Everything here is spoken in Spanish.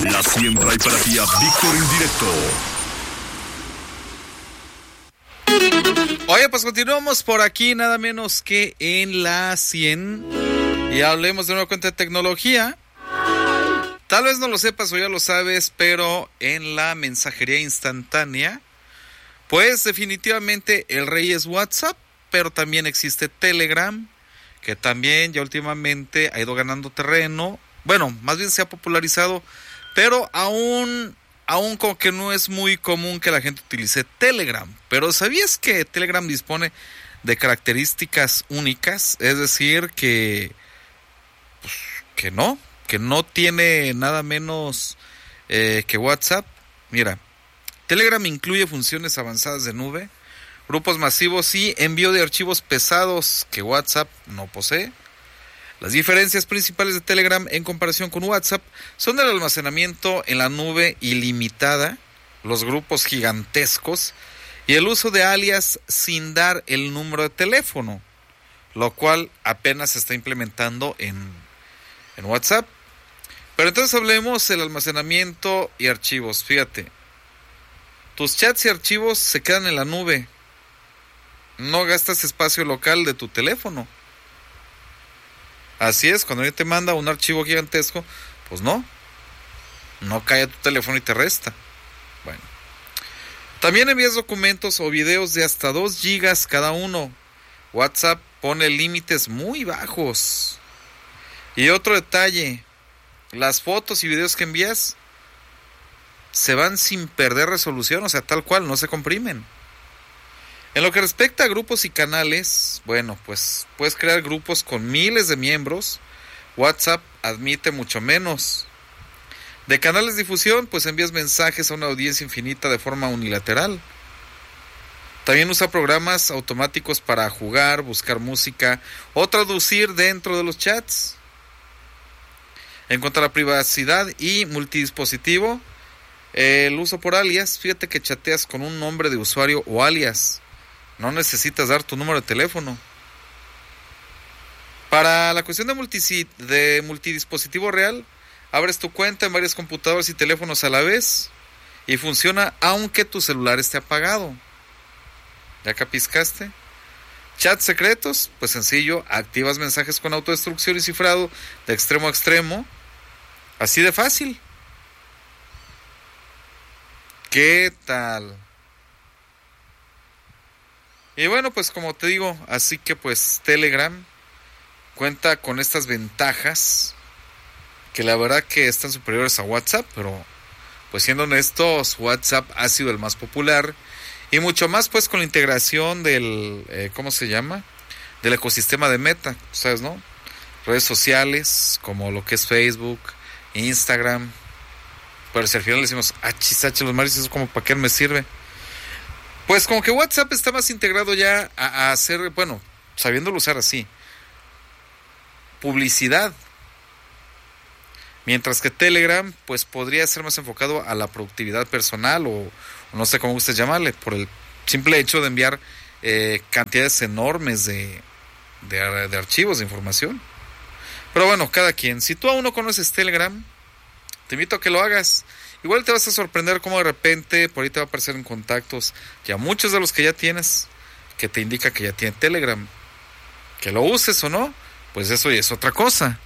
La 100 trae para ti a Víctor Indirecto. Oye, pues continuamos por aquí, nada menos que en la 100. Y hablemos de una cuenta de tecnología. Tal vez no lo sepas o ya lo sabes, pero en la mensajería instantánea, pues definitivamente el rey es WhatsApp, pero también existe Telegram, que también ya últimamente ha ido ganando terreno. Bueno, más bien se ha popularizado, pero aún como que no es muy común que la gente utilice Telegram. Pero ¿sabías que Telegram dispone de características únicas? Es decir, que no tiene nada menos que WhatsApp. Mira, Telegram incluye funciones avanzadas de nube, grupos masivos y envío de archivos pesados que WhatsApp no posee. Las diferencias principales de Telegram en comparación con WhatsApp son el almacenamiento en la nube ilimitada, los grupos gigantescos y el uso de alias sin dar el número de teléfono, lo cual apenas se está implementando en WhatsApp. Pero entonces hablemos del almacenamiento y archivos. Fíjate, tus chats y archivos se quedan en la nube. No gastas espacio local de tu teléfono. Así es, cuando alguien te manda un archivo gigantesco, pues no cae a tu teléfono y te resta. Bueno, también envías documentos o videos de hasta 2 gigas cada uno. WhatsApp pone límites muy bajos. Y otro detalle, las fotos y videos que envías se van sin perder resolución, o sea, tal cual, no se comprimen. En lo que respecta a grupos y canales, bueno, pues puedes crear grupos con miles de miembros. WhatsApp admite mucho menos. De canales de difusión, pues envías mensajes a una audiencia infinita de forma unilateral. También usa programas automáticos para jugar, buscar música o traducir dentro de los chats. En cuanto a la privacidad y multidispositivo, el uso por alias, fíjate que chateas con un nombre de usuario o alias. No necesitas dar tu número de teléfono. Para la cuestión de multidispositivo real, abres tu cuenta en varias computadoras y teléfonos a la vez y funciona aunque tu celular esté apagado. ¿Ya capiscaste? Chats secretos, pues sencillo, activas mensajes con autodestrucción y cifrado de extremo a extremo. Así de fácil. ¿Qué tal? Y bueno, pues como te digo, así que pues Telegram cuenta con estas ventajas que la verdad que están superiores a WhatsApp, pero pues siendo honestos, WhatsApp ha sido el más popular y mucho más pues con la integración del, ¿cómo se llama? Del ecosistema de Meta, ¿sabes, no? Redes sociales como lo que es Facebook, Instagram, pero si al final le decimos, los maris, eso como para qué me sirve. Pues como que WhatsApp está más integrado ya a hacer, bueno, sabiéndolo usar así, publicidad. Mientras que Telegram, pues podría ser más enfocado a la productividad personal o no sé cómo gustes llamarle, por el simple hecho de enviar cantidades enormes de archivos, de información. Pero bueno, cada quien. Si tú aún no conoces Telegram, te invito a que lo hagas. Igual te vas a sorprender cómo de repente por ahí te va a aparecer en contactos ya muchos de los que ya tienes, que te indica que ya tienen Telegram. Que lo uses o no, pues eso ya es otra cosa.